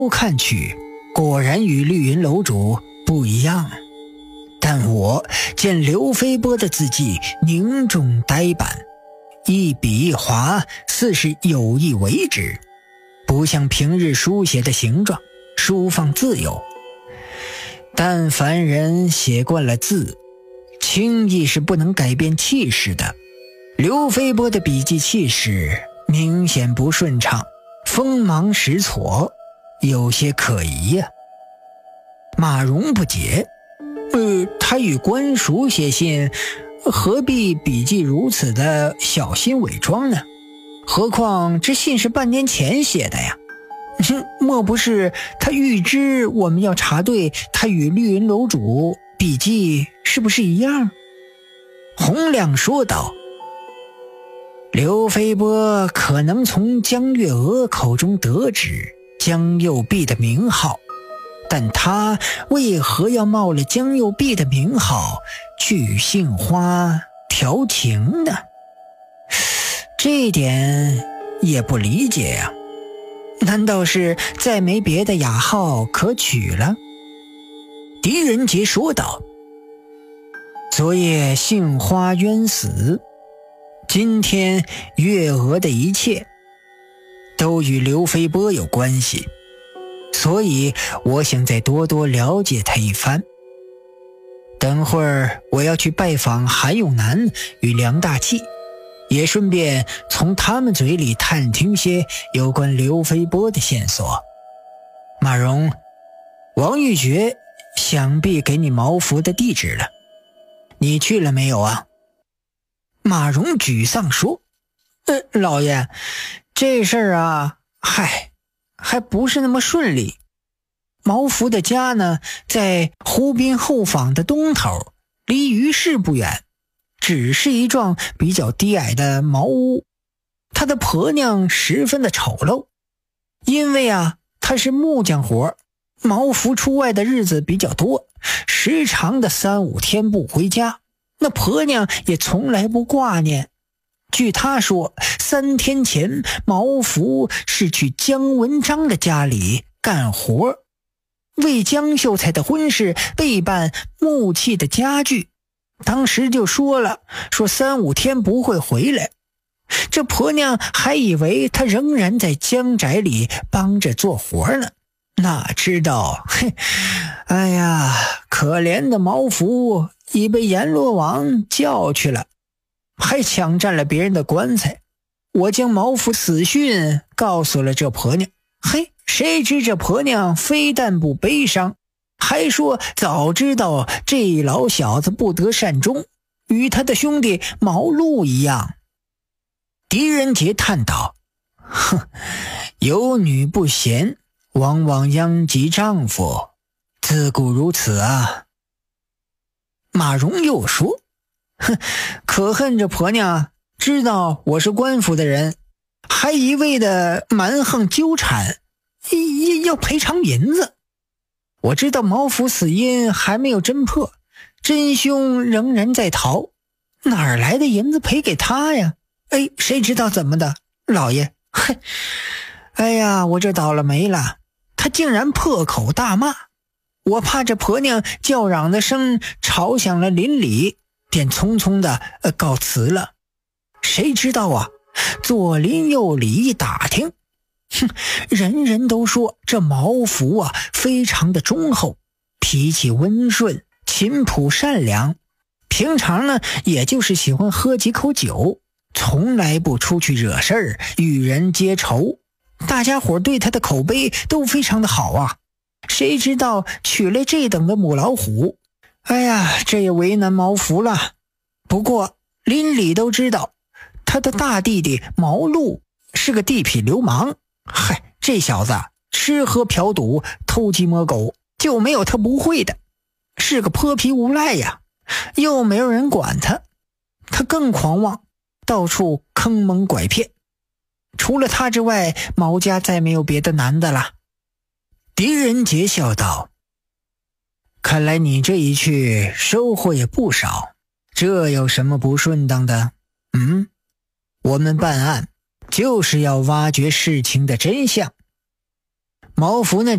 看去果然与绿云楼主不一样，但我见刘飞波的字迹凝重呆板，一笔一划似是有意为之，不像平日书写的形状舒放自由。但凡人写惯了字，轻易是不能改变气势的。刘飞波的笔迹气势明显不顺畅，锋芒实挫，有些可疑呀。马荣不解，他与官署写信，何必笔迹如此的小心伪装呢？何况这信是半年前写的呀。莫不是他预知我们要查对他与绿云楼主笔迹是不是一样？洪亮说道。刘飞波可能从江月娥口中得知江右弼的名号，但他为何要冒了江右弼的名号去与杏花调情呢？这一点也不理解呀。难道是再没别的雅号可取了？狄仁杰说道。昨夜杏花冤死，今天月娥的一切都与刘飞波有关系，所以我想再多多了解他一番。等会儿我要去拜访韩永南与梁大器，也顺便从他们嘴里探听些有关刘飞波的线索。马荣，王玉珏想必给你毛福的地址了，你去了没有啊？马荣沮丧说，老爷，这事儿啊，还不是那么顺利。毛福的家呢，在湖滨后坊的东头，离于市不远，只是一幢比较低矮的茅屋。他的婆娘十分的丑陋，因为啊，他是木匠活，毛福出外的日子比较多，时常的3-5天不回家，那婆娘也从来不挂念。据他说，3天前毛福是去姜文章的家里干活，为江秀才的婚事备办木器的家具，当时就说3-5天不会回来。这婆娘还以为他仍然在江宅里帮着做活呢，哪知道哎呀，可怜的毛福已被阎罗王叫去了，还抢占了别人的棺材。我将毛福死讯告诉了这婆娘，谁知这婆娘非但不悲伤，还说早知道这老小子不得善终，与他的兄弟毛路一样。狄仁杰叹道，有女不贤，往往殃及丈夫，自古如此啊。马荣又说，可恨这婆娘知道我是官府的人，还一味的蛮横纠缠，要赔偿银子。我知道毛福死因还没有侦破，真凶仍然在逃，哪儿来的银子赔给他呀？谁知道怎么的，老爷，哎呀，我这倒了霉了，他竟然破口大骂，我怕这婆娘叫嚷的声吵响了邻里，便匆匆的告辞了。谁知道啊，左邻右里一打听，人人都说这毛福啊非常的忠厚，脾气温顺，勤朴善良，平常呢也就是喜欢喝几口酒，从来不出去惹事儿，与人结仇，大家伙对他的口碑都非常的好啊。谁知道娶了这等的母老虎，哎呀，这也为难毛福了。不过邻里都知道他的大弟弟毛路是个地痞流氓，这小子吃喝嫖赌偷鸡摸狗，就没有他不会的，是个泼皮无赖呀，又没有人管他，他更狂妄，到处坑蒙拐骗。除了他之外，毛家再没有别的男的了。狄仁杰笑道，看来你这一去收获也不少，这有什么不顺当的？我们办案就是要挖掘事情的真相。 毛福那